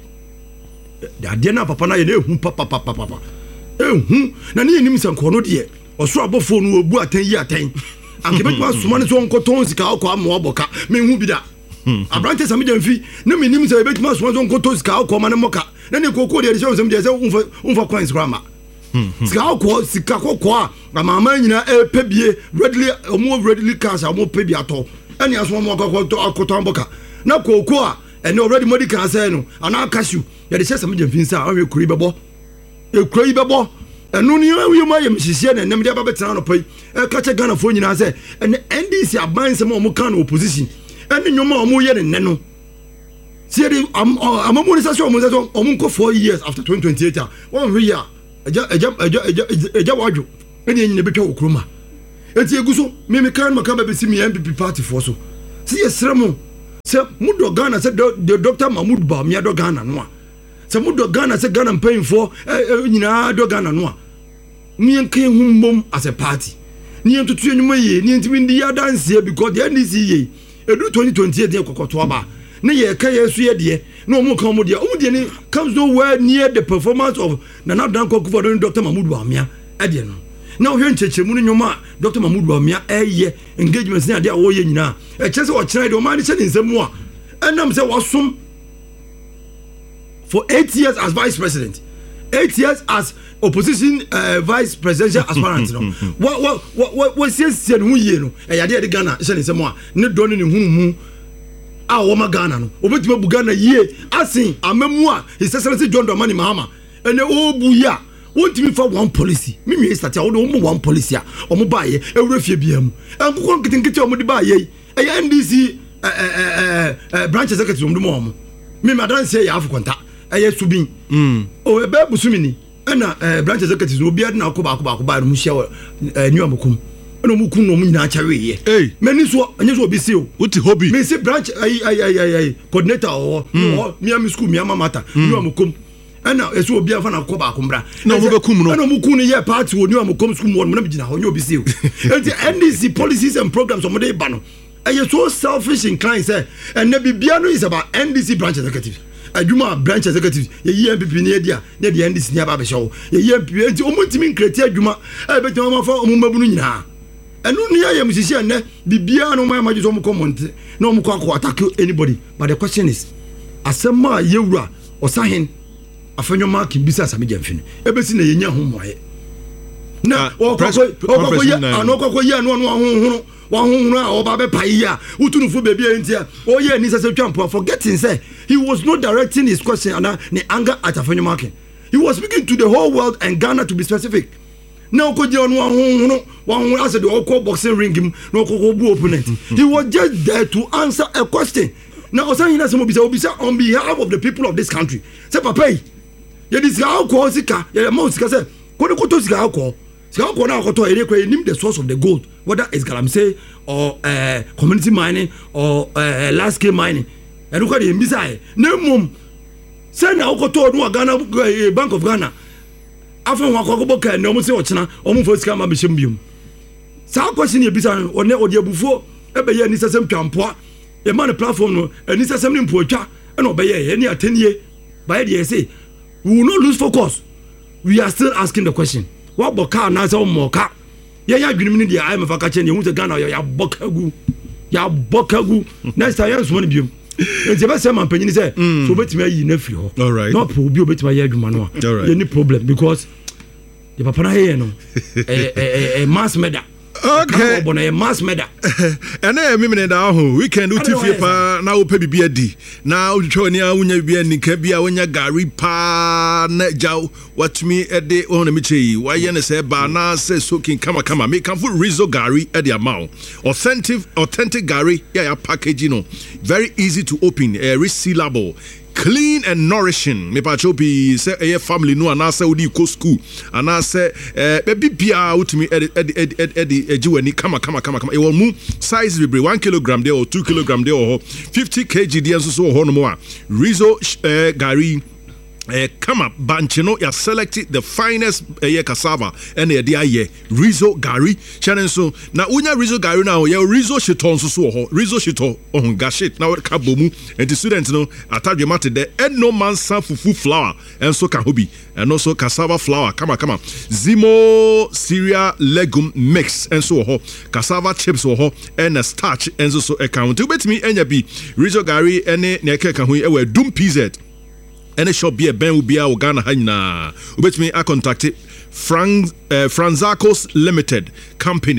da de na papa na ye na ehu papa papa papa ehu na ne nim se nko no de o so abofo no obu atan yi atan anke betima soma ne so nkoto iska akwa ma oboka me hu bi da abrante Samija mfi na me nim se betima soma so nkoto iska akwa ma ne moka na ne kokko de de sha se se umfa umfa coins grama sika ko sika ko ko amama nyina e pebie readily omo readily cash omo pebie ato eni aso mo akoto akoto amboka na koko a ene already medical say no ana cashew ya de Samija mfinsa a we kuri bebo e kuri bebo ɛno ne awie ma yɛ mhyehyɛ na nam de aba betena no pai ɛka kyɛ Ghana fo nyina sɛ ɛne N D C aban sɛ ma ɔmo kan no opposition ɛne nyoma ɔmo yɛ ne nne no sie de amamu ne sɛ sɛ ɔmo sɛ ɔmo nkɔ four years after twenty twenty-eight a wɔn hwɛ ya ɛgya ɛgya ɛgya ɛgya wadwo ɛne nyina betwa wɔ kuroma enti egu so me me kan maka ba besi me N P P party fo so si yɛ srɛ mo sɛ mudo Ghana sɛ Doctor Mahmoud Bawumia do Ghana no a sɛ mudo Ghana sɛ Ghana mpanyinfo nyinaa do Ghana no a nien kan hu mbom as a party nien tutu enyuma ye nien timi ndi ya dance because the N D C ye edu twenty twenty-eight de kokoto aba ne ye ka ye so ye de na omo kan mo de omo de ne comes nowhere near the performance of Nana Danko Kufuor and Doctor Mahmoud Bawumia e de no na ohwe nchechemu no nyoma Doctor Mahmoud Bawumia eye engagement ne ade a wo ye nyina e kyese wo kyerɛ de o ma ne kyɛ ne nsɛm a enam sɛ wasom for eight years as vice president eight years as opposition uh, vice presidential aspirant no what what what what say say no yie no e yade de Ghana hyɛ ne nsɛm a ne dɔ ne ne hunumu a wo ma Ghana no obetuma bu Ghana yie asin amamu a his excellency John Dramani Mahama ene obu ya wontimi fa one policy mimi start a wo do one policy a omo ba ye ewura fie bia mu enkoko nkitinkiti omo di ba ye e N D C eh eh eh branch executive omo do mo mimi adanse ya afu konta eye subin mm o ebe busumi ni na eh branch executive obi ade na akoba akoba akoba no hia eh new amokum na omukum no nyina achawe ye eh mani so anya so obi se o uti hobby me se branch ai ai ai ai coordinator o o miami school miama mata new amokum na eso obi afa na akoba akombra na omukum no na omukum no ye party o new amokum school mo na bigina ho nya obi se o enti N D C policies and programs o mo dey ba no eh so selfish inclined say and na bibia no is about N D C branch executive adwuma branch executive ye yi M P P ne dia ne dia N D C ne aba be show ye yi M P P enti omuntimi nkreti adwuma e be tama fa omumabunu nyina enu ne ya musisi ne bibia no ma maji so mo comment na mo kwa attack anybody but the question is asema yewura osahen afenyo mark bisa asame jamfini e be si na yenya ho moye na okoko okoko ye anokoko ye anu anu ahunhunu wahunhunu a oba be pai ya utunufu baby entia o ye ni sese twampo forgetting say he was not directing his question and the anger at afenyo mark he was speaking to the whole world and Ghana to be specific now ko je anu ahunhunu wahunhunu as the okoko boxing ring him no okoko bu opponent he was just there to answer a question now osan hina some obisa obisa on behalf of the people of this country say papa ye dis ga ko sika ye ma sika say ko ne ko to sika ko sika ko na ko to ere ko nim the source of the gold whether it's galamsey or uh, community mining or uh, large scale mining and look at the mbisa na mum say na ko to no Ghana uh, Bank of Ghana afan wa ko boka na mo say o chena o mo fo sika ma be shembium sa question ye bisa o ne o de abufo e be ye ni sesem twampoa e man platform no ni sesem ni mpoatwa e no be ye ni atenie by the say we will not lose focus we are still asking the question what boka na say mo ka ye ya dwunim ni dia ai mafa ka che ne hu se Ghana ya bokagu ya bokagu next time yes one biom enti be say man panyin say so betimi ayi na firi ho all right no po bi obetimi ayi adwuma no a any problem because the papa na here no eh eh mass murder okay bono e mass murder and eh me me da ho weekend uti fie pa na wo pa bibia di na utwo ni a wonya bibia ni ka bia wonya gari pa na jaw watumi e de wona me chei wa ye ne se ba na se soaking kama kama me kan fu Rizzo gari e de amount authentic authentic gari ya ya packaging no very easy to open uh, resealable clean and nourishing me pa chopi say eh family no ana say odi ko school ana say eh baby bia utumi edi edi edi ejiwani kama kama kama kama e won mu size libre one kilogram there or two kilogram there or fifty kilograms there so so ho no mo a Rizzo eh, gari Eh, come up, Banchino, you selected the finest eh, cassava and the idea Rizzo Gari. Shannon so now unya Rizzo Gari now, yeah, Rizzo Shiton so so Rizzo Shito on gashit now kabomu and the students know attach your matter there and no man some fufu flour and so kahobi and also cassava flour. Come on, come on. Zimo cereal legume mix and so ho cassava chips so ho and a starch and so so account. To bet me and be Rizzo Gari and neke kahui ewe dum P Z. Any shop be a ben will be a Ghana hina. Ubet me I contacted Frank uh, Franzacos Limited Company.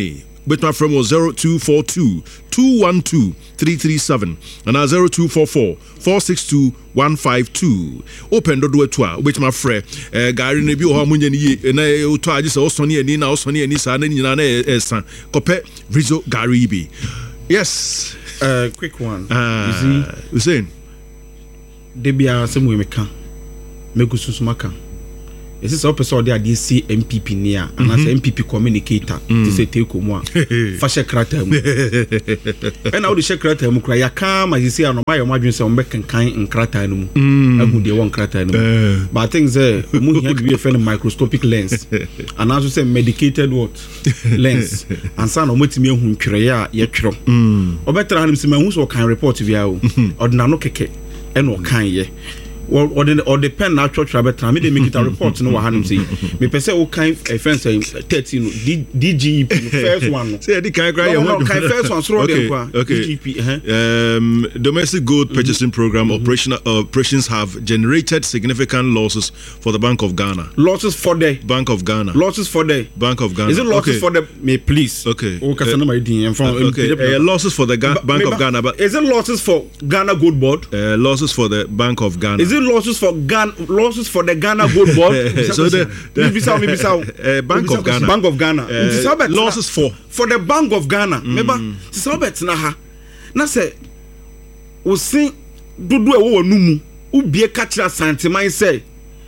bet my friend was zero two four two two one two three three seven and now zero two four four four six two one five two. Open do it to bet my friend uh, Gary ne bi o ha munye ni na o to age se o so ne ani na o so ne ani sa na nyina na esa kope Rizzo Gary bi. Yes, uh quick one. Uh, you see, you saying Debia semu emeka megususumaka. This is also so there D C M P P near and as M P P communicator to say take mo fashion krata mu and how the share krata mu kra ya calm as you see no my madwin say on be kankan nkrata no mu agu de won krata no mu but I think say mu here be a microscopic lens and also say medicated what lens and say no motimi ehun twere ya ye twero obetra hanim say mahu so kan report via o ordina no keke e no kan ye or the or the pen natural travel time they make it a report no what say me person o kind offense thirteen D G P first one say the kind cry no kind first one so okay, them okay. D G P um domestic gold purchasing program mm-hmm. operational uh, operations have generated significant losses for the Bank of Ghana. Losses for the Bank of Ghana. Losses for the Bank of Ghana. Is it losses okay. for the me please okay o kasa na my din from okay uh, losses for the Ga- but, Bank of Ghana but is it losses for Ghana Gold Board? Uh, losses for the Bank of Ghana. Is it losses for Ghana losses for the Ghana Gold Board? So the, the uh, Bank of Ghana. Bank of Ghana. Uh, losses for for the Bank of Ghana. Remember, so bet na ha. Na say o sin dudu e wo numu. Ubie kachira santiman say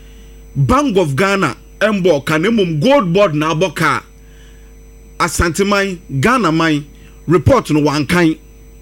Bank of Ghana embo kanemum Gold Board na aboka asantiman Ghana man report no wan kan.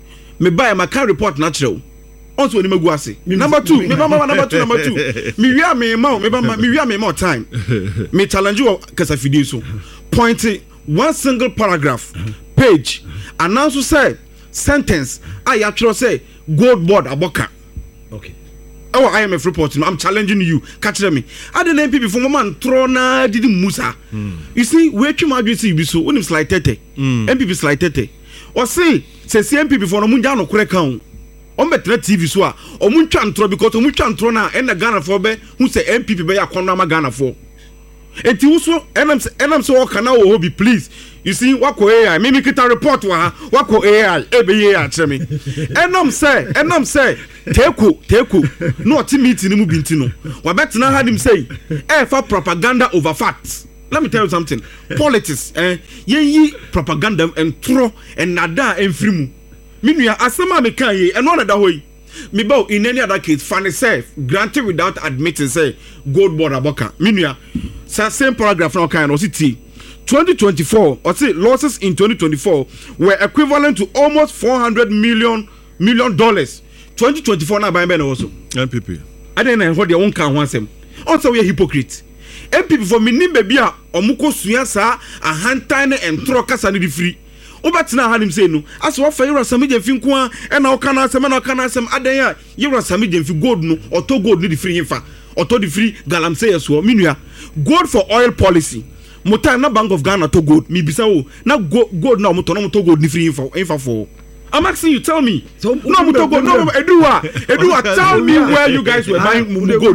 Me buy my car report natural. Also ni megu ase. Number two, me mama number two number two. Me wia me ma, me mama me wia me more time. Me challenge you kasa fidie so. Point one single paragraph, page, and also say sentence. I actually say Gold Board aboka. Okay. Oh, I am a report. I'm challenging you. Catch me. I don't know people from man trona did Musa. You see, where you might be so when it's like tete. M P P slide tete. Or say, say M P P for no munjano correct count. On better T V so o mu twa ntro because o mu twa ntro na e na Ghana for be hu say M P P be yakon ma Ghana for enti wo so enam enam so kana wo be please you see wako A I me me kita report wa wako A I e be ye a kire me enam say enam say teku teku no oti meeting mu binti no wa betena ha nim say e fa propaganda over facts. Let me tell you something. Politics eh yen yi propaganda entro en nada enfrimu Minua asema me kan ye eno na da hoyi me bow in any other case funny say granted without admitting say Gold Board aboka minua same paragraph now kan no city twenty twenty-four or say losses in twenty twenty-four were equivalent to almost four hundred million million dollars twenty twenty-four na by me also M P P I don't know what they won't kan wansem also we are hypocrite M P P for me ni baby a omuko sua sa ahantan and tro kasa ni free Obatina hanim say no as what for your samije finko a e na oka na asem na oka na asem adan a your samije fi gold no auto gold ni di free fa auto di free galamsey so minua gold for oil policy motan na Bank of Ghana to gold mi bisa wo na gold na moto na moto gold ni free fa infa for I'm asking you, tell me. So, no, moto gold, no, Edua, Edua, tell me where you guys were buying gold.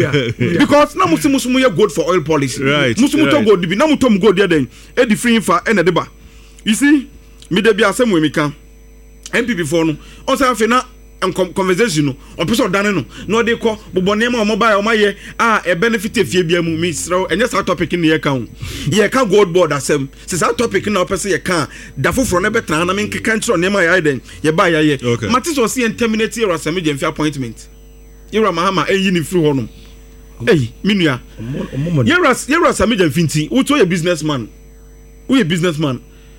Because now musi musi muye gold for oil policy. Right. Musi muto gold dibi, na muto mu gold there then. E di free infa, e na deba. You see, me de bi asem we mi kan. M P P for no. On say afi na conversation no. On person dan no. No dey call bobone ma o mobile o maye ah e benefit efie bia mu mi sro enye sa topic ni ye kan. Ye kan Gold Board asem. Se sa topic na person ye kan da foforo na betra na me nkeka ntro ne ma ye den. Ye ba ye ye. Matis o see terminate your asem je appointment. Yura Mahama eyi ni free hono. Hey, minua. Yura yura asem je finti. Wo to ye businessman. Wo ye businessman.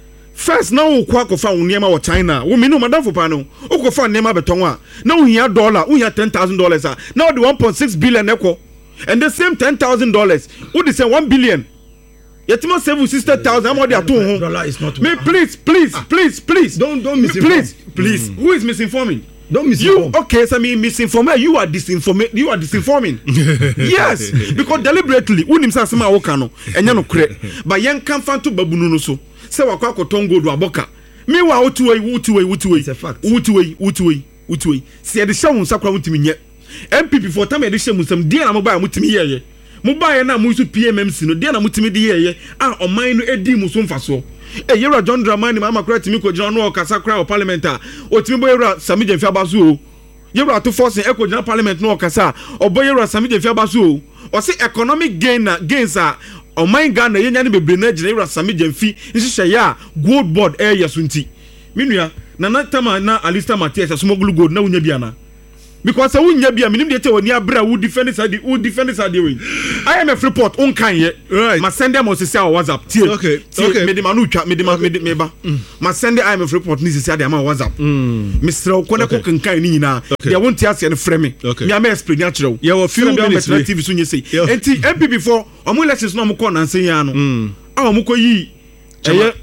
First now wo kwa kofa uniema wa China wo minu madam for pano wo kofa niema beton a na wo hia dollar wo hia ten thousand dollars a now the one point six billion eko and the same ten thousand dollars wo the same one billion yetimo save sixty thousand am dey ato ho dollar is not me please please please please don't don't misinform please please mm. Who is misinforming? Don't misinform. You okay? So me misinform. You are disinforming. You are disinforming. Yes, because deliberately, when him say sema wokano, enya no kre. But yen kan fan to babunu no so. Say wakwa kotongo do aboka. Me wa otuwe, otuwe, otuwe. It's a fact. Otuwe, otuwe, otuwe. See the show unsa kwa mutimi nye. M P P for time the show unsam dia na mobile mutimi yeye. Mobile na mu su P M M C no dia na mutimi di yeye. Ah oman no edi mu so mfaso. eh yewra John Dramani ma makura timi ko jina no okasa kra o parliament a o timi bo yewra Sami Jemfi abaso o yewra to force e ko jina parliament no okasa o bo yewra Sami Jemfi abaso o o say economic gain na gains a o man Ghana yenya ne bebre na jina yewra Sami Jemfi nhihye ya gold board e yesunti minua na na tama na Alistair Matias asomoglu gold na wunya biana because wunya bia minim de te woni abra wo defend side wo defend side we I M F report on kan ye right ma send them on say WhatsApp tie okay okay me de manu twa me de ma me ba ma send I M F report ni say dey ma WhatsApp Mister Okone ko kan kan ni nyina dey won tie ase no frɛ me me am explain ya kyerɛ wo yeah wa few minutes T V so nye say enti M P before omo elections no mo ko nan say ya no ah omo ko yi eh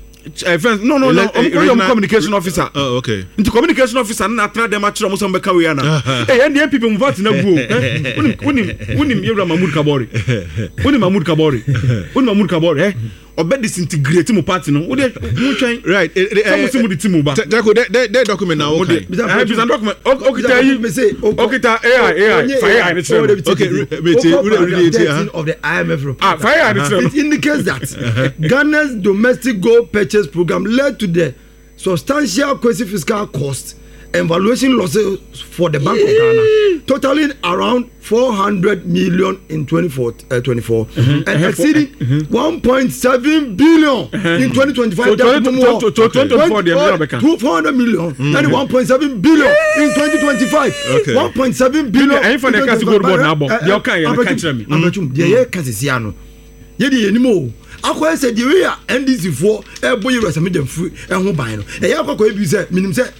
no no no I'm communication officer. Oh okay. Into communication officer na atra dem atro mo so mbeka we na. Eh N D P people vote na go. Woni woni woni Yewra Mahmoud Kabore. Woni Mahmoud Kabore. Woni Mahmoud Kabore eh. Obe disintegrate mo party no. Wodi mo twen right. Some say mo di team ba. Tako that that document now okay. Eh bi document. Okay tell you me say okay ta A I A I fire I need to. Okay me say we read it of the I M F report. Ah fire I need to. It indicates that Ghana's domestic gold purchase program led to the substantial quasi-fiscal cost and valuation losses for the Bank of Ghana, totaling around four hundred million in twenty-four, uh, twenty-four mm-hmm. and exceeding mm-hmm. one point seven billion mm-hmm. in twenty twenty-five. So twenty twenty-four, four hundred million mm-hmm. and one point seven billion in twenty twenty-five. Okay. one point seven billion. I ain't for the cash gold board now, but you can't. You can't tell me. I'm not sure. Yeah, Cassiano. Yedi anymore. Akwa say the way N D C for e boy Yewra Sami Jemfi e ho ban no e yakwa e bi say minim say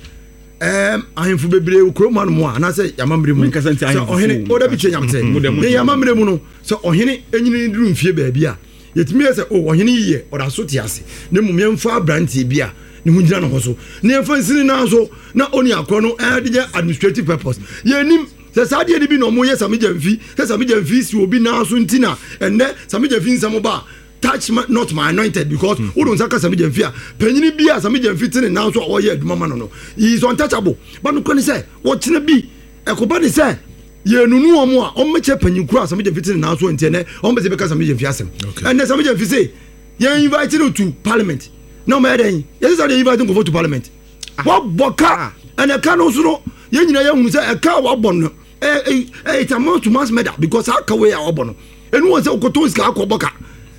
em ahemfu bebre ukroman mo ana say yamamre mu nkasa nti ahemfu ohene oda bi chenyam say ne yamamre mu no so ohene enyini duru mfie ba bia yetimi say o ohene yiye oda so ti ase ne mum yemfa brantie bia ne hu gina no ho so ne yemfa nsini na so na oni akro no e de administrative purpose yenim se saade bi no mo ye Sami Jemfi se Sami Jemfi si obi na so ntina enne Sami Jemfi nsamo ba touch my, not my anointed because who mm. don't say Sami Jemfi a penyini bia Sami Jemfi tin na so oye aduma ma no no he is untouchable but no kwani say what na bi ekoba ni say ye nunu omo a ommeche panyin kura Sami Jemfi tin na so ntene ombe se be Sami Jemfi asem and Sami Jemfi say ye invite you to parliament no me den ye say they invite you go to parliament what boka and e ka no so no ye nyina ye hu say e ka wa bon no eh eh it amount to mass murder because how ka we ya obo no enu won say okoto iska akoboka.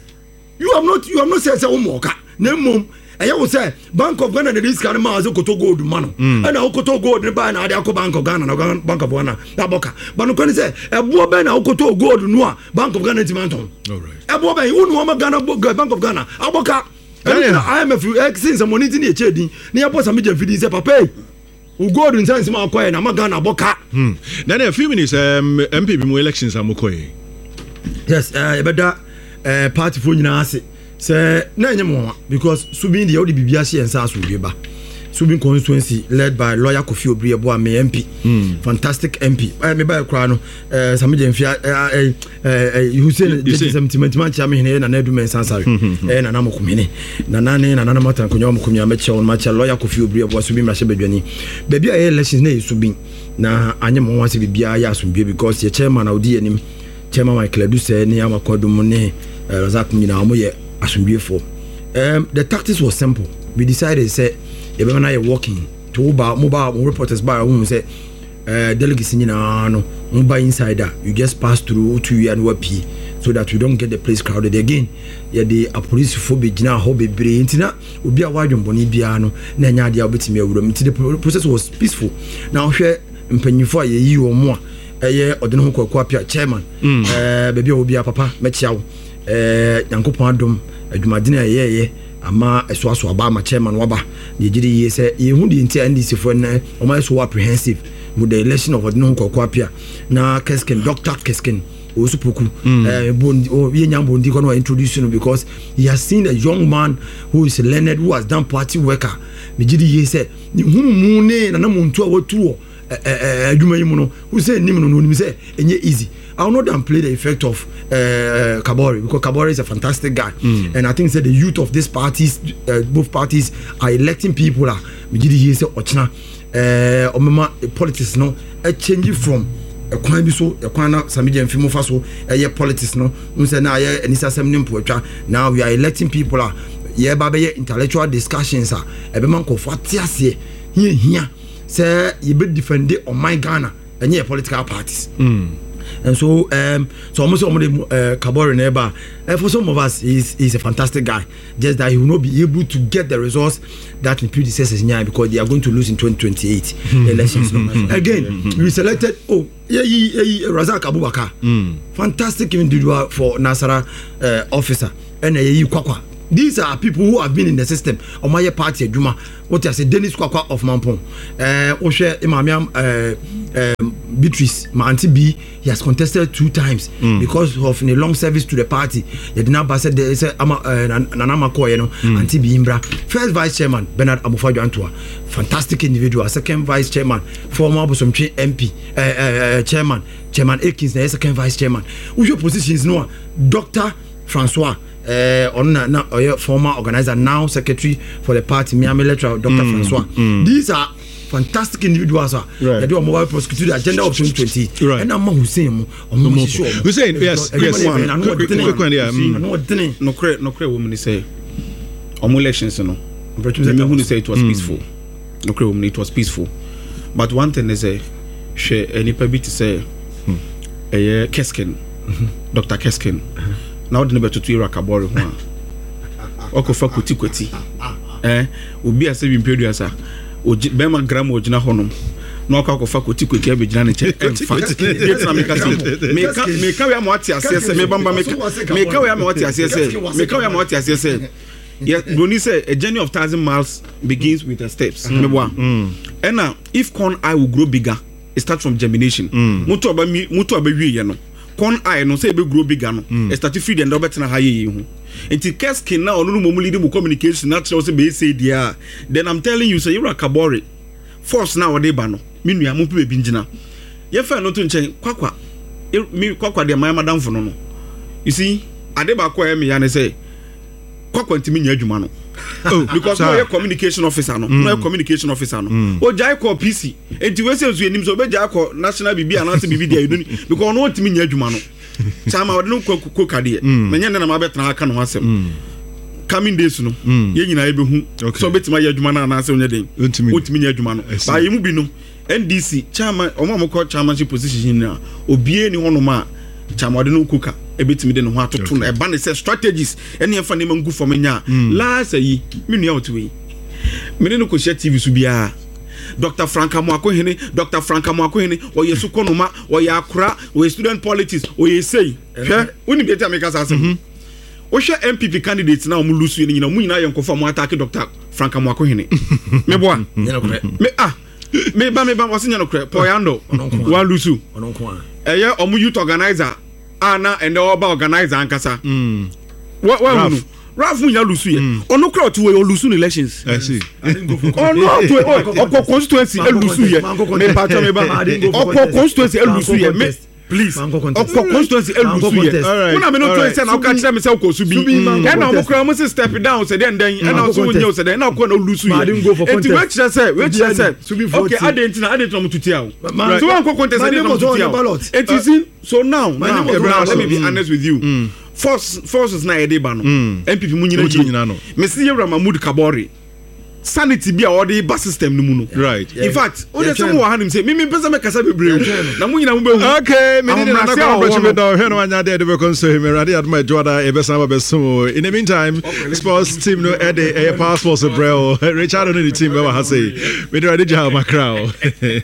You have not, you have not said say umoka. Ne mum. Eya wo say Bank of Ghana the risk kan ma azo koto gold man. And na koto gold ne ba na ade akọ Bank of Ghana na Bank of Ghana na boka. But no kan say ebuo be na koto gold no a Bank of Ghana timanton. All right. Ebuo be unu ma Ghana Bank of Ghana aboka. I M F since money tin e chedin. Ne yabo Sami Jemfi say papa u gold in sense ma akoye na ma Ghana boka. Hmm. Then a few minutes um M P bi mo elections amokoye. Yes, uh better Uh, party for nyina ase say na nyemo because Subin the odi bibia she ensa so bieba Subin constituency led by lawyer Kofi Obriebo am M P mm. fantastic M P I me ba kra no uh, Sami Jemfi eh eh Hussein sentiment cha me na na du men sansare eh na na mokumene na na ne na na matan konyo mokumya me che on ma che lawyer Kofi Obriebo Subin ma she badwani baby ay elections na Subin na anyemo wase bibia ya asombe because the chairman audi anim chairman Michael Adu say ni amakodum ne Razak nyina mo ye asombiefo. Um the tactics was simple. We decided say e be na ye walking to ba mobile reporters by who say uh delegates nyina no mobile insider you just pass through to you and wapi so that you don't get the place crowded again. Ye the a police fo be gina ho be bre ntina obi a wadwon boni bia no na nya dia obetimi awuram nti the process was peaceful. Now hwe mpanyifo a ye yi wo mo a eye odene ho kwakwa pia chairman eh baby obi a papa mechia wo eh yankopon adom adwumadene ayeye ama eso aso aba ma chairman waba ye gidi ye se ye hu di ntia N D C for na o ma so apprehensive with the election of odino kokwa pia na Kesken Doctor Kesken Osupoku eh bon o ye nyambo ndi ko no introduce you because he has seen a young man who is learned who has done party worker me gidi ye se ni hu mu ne na na muntu a watuo eh adwuma yi mu no who say nim no no nim say enye easy. I will not downplay the effect of uh, Kabore because Kabore is a fantastic guy, mm. and I think that the youth of these parties, uh, both parties, are electing people. Ah, we did hear say Ochna, uh, Omema politics no, a change from a crime so a corner Sami Jemfi Mufaso, a year politics no, we say now yeah, and it's a seminar now we are electing people. Ah, yɛ ba bɛyɛ intellectual discussions a ɛbɛma nkɔfo ate aseɛ hia hia sɛ yɛbɛ defend ɔman Ghana ɛnyɛ political parties. Mm. And so, um, so almost all the uh, Kabore neighbor. Uh, for some of us, he's, he's a fantastic guy. Just that he will not be able to get the results that the predecessors now because they are going to lose in twenty twenty-eight elections. Again, we selected. Oh, yeah, yeah, yeah, Razak Abubakar, mm. fantastic individual for Nasara uh, officer, and uh, yeah, Kwakwa. These are people who have been in the system. Omaye Party Juma, what I say, Dennis Kwakwa of Mampong, uh, Oshe Imamiam, uh, um, Beatrice, my auntie B, he has contested two times mm. because of a long service to the party. He did not pass it. They say, "Ama Nanama Koye, no, auntie B Imbra." First vice chairman Bernard Amufajo Antua, fantastic individual. Second vice chairman, former Bosomchi M P, uh, uh, chairman, Chairman Akins, the second vice chairman. Who's your positions? No, Doctor Francois. Uh, on na, na uh, former organizer, now secretary for the party, Miami Electoral, Doctor Mm, Francois. Mm. These are fantastic individuals. Right. They do a mobile prosecute the agenda of twenty twenty. Right. And I'm Hussein. Hussein, yes, yes. One. Quick one, yeah. No credit, no credit. Women say, on elections, no. Women say it was peaceful. No credit. Women, it was peaceful. But one thing is a, she any permit to say, a Keskin, Doctor Keskin. Now the number to two Kabore one. Oko fa kuti kuti. Eh, obi ase bi mpedu asa. Oji bema gram ojina honom. Na oko fa kuti kuti be gina ne che. Get na make say. Me ka me ka we am what ase me bamba me me ka we am what ase me ka we am what ase. Yes, Bruni say a journey of thousand miles begins with the steps. Me boa. And now if corn eye will grow bigger, it starts from germination. Muto aba muto aba wi ye no. Corn eye no say be grow bigger no mm. start to feed and robert na high hu enti Keskin na onu mo lead mu communication na tell say be say dia then I'm telling you say Ira Kabore force na ode ba no me nua mo pe be ngina ye fa no to nchen kwakwa me kwakwa de my madam for no no you see ade ba kwa me ya ne say kwakwa ntimi nya adwuma no oh because no communication officer no mm. no communication officer no mm. o jai call P C enti we say so enim so be jai call national bibi anase bibi dia you don't because no ntimi nya adwuma no chama we no ko kade me nya na ma betena aka no asem coming days no ye nyina e be hu so betima ya adwuma na anase onya den ntimi nya adwuma no ba ye mu bi no N D C chama o ma mo call chairmanship position na obie ni hono ma chama de no kuka ebetimi de no ho atoto na e ba ne say strategies ene e fa ne mangu for menya last yi me nua otwe me ne no ko share T V su bia Doctor Franka Mwakohene Doctor Franka Mwakohene o yesu konoma o ya akura o student politics o ye say hwe woni bi make us asem o hwe M P P candidates na o mu lusu ni nyina mu nyina ye nkofa mu attack Doctor Franka Mwakohene me boa me ah me ba me ba wasinya no kre poyando wa lusu eye o mu youth organizer ana and the oba organizer ankasa mm what what no Ralph Munya lusu ye ono kra to we lusu in elections I see ono to oko constituency e lusu ye me pa to me ba oko constituency e lusu ye me please oko constituency e lusu ye una me no to say na ka kire me say oko su bi e na mo kra mo say step down say then then e na so wonye say then na oko na lusu ye enti we kire say we kire say okay adentina adentina mo tutia o so wan ko contest adentina mo tutia o enti see so now now let me be honest with you force forces na yede ba no M P P mu nyina no Messi Yewra Mahmood Kabore sanity bi a odi ba system no mu no right in fact o de some wa hanim say me me pesa me kasa bebre na mu nyina mu be hu okay me need na na ko me do hwe no anya de de be kon so me rade adma joda e be sama be so in the meantime sports team no e de e passport so bro Richard no the team be wa ha say me de rade ja ma crowd